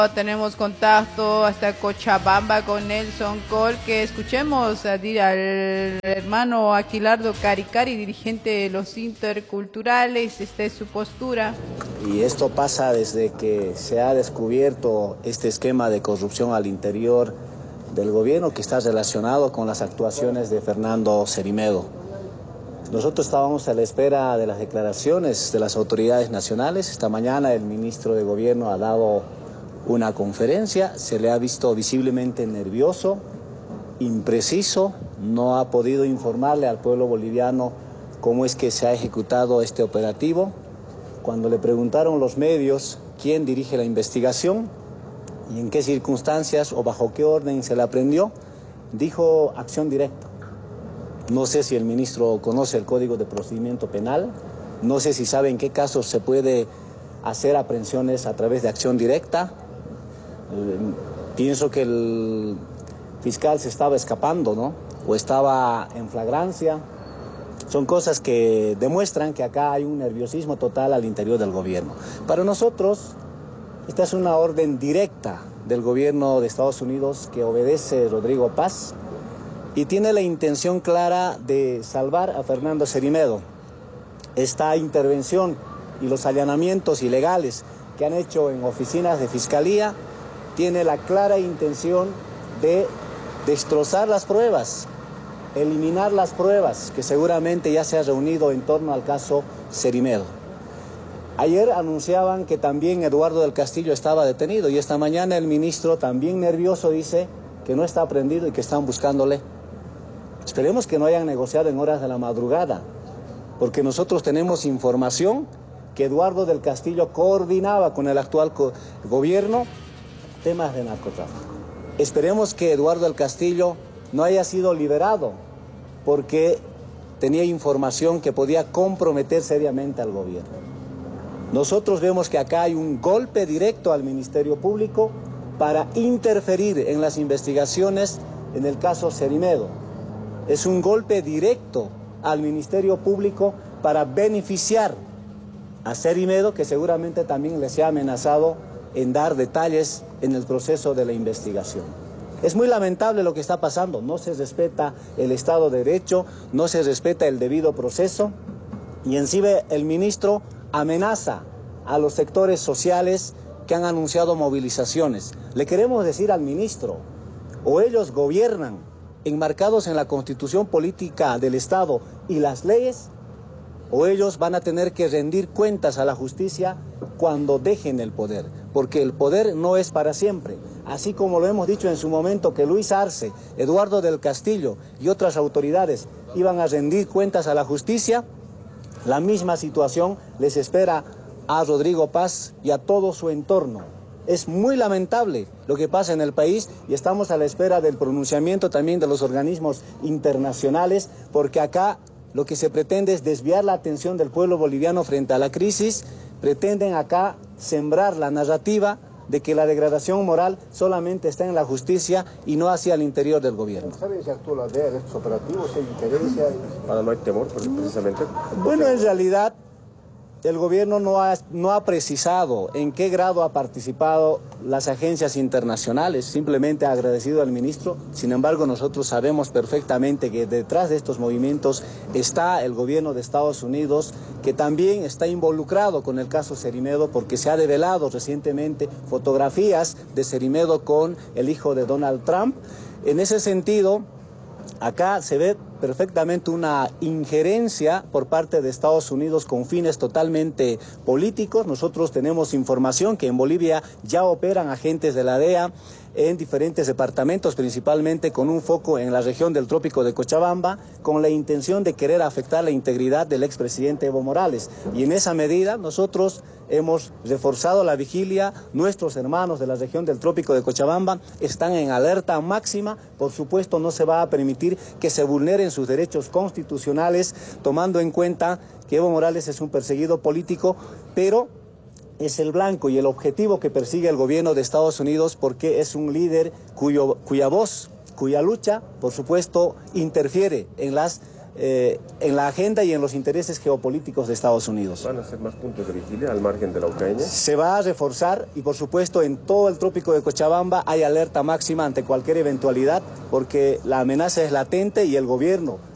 Tenemos contacto hasta Cochabamba con Nelson Col, que escuchemos al hermano Aquilardo Caricari, dirigente de los interculturales. Esta es su postura. Y esto pasa desde que se ha descubierto este esquema de corrupción al interior del gobierno que está relacionado con las actuaciones de Fernando Cerimedo. Nosotros estábamos a la espera de las declaraciones de las autoridades nacionales. Esta mañana el ministro de Gobierno ha dado una conferencia, se le ha visto visiblemente nervioso, impreciso, no ha podido informarle al pueblo boliviano cómo es que se ha ejecutado este operativo. Cuando le preguntaron los medios quién dirige la investigación y en qué circunstancias o bajo qué orden se la prendió, dijo acción directa. No sé si el ministro conoce el Código de Procedimiento Penal, no sé si sabe en qué casos se puede hacer aprehensiones a través de acción directa. Pienso que el fiscal se estaba escapando, ¿no? O estaba en flagrancia. Son cosas que demuestran que acá hay un nerviosismo total al interior del gobierno. Para nosotros, esta es una orden directa del gobierno de Estados Unidos que obedece Rodrigo Paz y tiene la intención clara de salvar a Fernando Cerimedo. Esta intervención y los allanamientos ilegales que han hecho en oficinas de fiscalía tiene la clara intención de destrozar las pruebas, eliminar las pruebas que seguramente ya se ha reunido en torno al caso Cerimedo. Ayer anunciaban que también Eduardo del Castillo estaba detenido y esta mañana el ministro, también nervioso, dice que no está prendido y que están buscándole. Esperemos que no hayan negociado en horas de la madrugada, porque nosotros tenemos información que Eduardo del Castillo coordinaba con el actual gobierno temas de narcotráfico. Esperemos que Eduardo del Castillo no haya sido liberado porque tenía información que podía comprometer seriamente al gobierno. Nosotros vemos que acá hay un golpe directo al Ministerio Público para interferir en las investigaciones en el caso Cerimedo. Es un golpe directo al Ministerio Público para beneficiar a Cerimedo, que seguramente también les ha amenazado en dar detalles en el proceso de la investigación. Es muy lamentable lo que está pasando, no se respeta el Estado de Derecho, no se respeta el debido proceso y encima el ministro amenaza a los sectores sociales que han anunciado movilizaciones. Le queremos decir al ministro, o ellos gobiernan enmarcados en la Constitución política del Estado y las leyes, o ellos van a tener que rendir cuentas a la justicia cuando dejen el poder, porque el poder no es para siempre. Así como lo hemos dicho en su momento que Luis Arce, Eduardo del Castillo y otras autoridades iban a rendir cuentas a la justicia, la misma situación les espera a Rodrigo Paz y a todo su entorno. Es muy lamentable lo que pasa en el país y estamos a la espera del pronunciamiento también de los organismos internacionales, porque acá lo que se pretende es desviar la atención del pueblo boliviano frente a la crisis. Pretenden acá sembrar la narrativa de que la degradación moral solamente está en la justicia y no hacia el interior del gobierno. ¿Saben si actúa la DEA en estos operativos? ¿Hay injerencia? Para no hay temor, precisamente. Bueno, en realidad el gobierno no ha precisado en qué grado ha participado las agencias internacionales, simplemente ha agradecido al ministro. Sin embargo, nosotros sabemos perfectamente que detrás de estos movimientos está el gobierno de Estados Unidos, que también está involucrado con el caso Cerimedo, porque se ha develado recientemente fotografías de Cerimedo con el hijo de Donald Trump. En ese sentido, acá se ve perfectamente una injerencia por parte de Estados Unidos con fines totalmente políticos. Nosotros tenemos información que en Bolivia ya operan agentes de la DEA en diferentes departamentos, principalmente con un foco en la región del Trópico de Cochabamba, con la intención de querer afectar la integridad del expresidente Evo Morales. Y en esa medida nosotros hemos reforzado la vigilia. Nuestros hermanos de la región del Trópico de Cochabamba están en alerta máxima. Por supuesto, no se va a permitir que se vulneren sus derechos constitucionales, tomando en cuenta que Evo Morales es un perseguido político, pero es el blanco y el objetivo que persigue el gobierno de Estados Unidos, porque es un líder cuya voz, cuya lucha, por supuesto, interfiere en las en la agenda y en los intereses geopolíticos de Estados Unidos. ¿Van a ser más puntos de vigilia al margen de la Ucrania? Se va a reforzar y por supuesto en todo el trópico de Cochabamba hay alerta máxima ante cualquier eventualidad porque la amenaza es latente y el gobierno